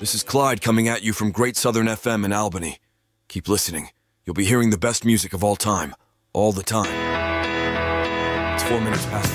This is Clyde coming at you from Great Southern FM in Albany. Keep listening. You'll be hearing the best music of all time, all the time. It's 4 minutes past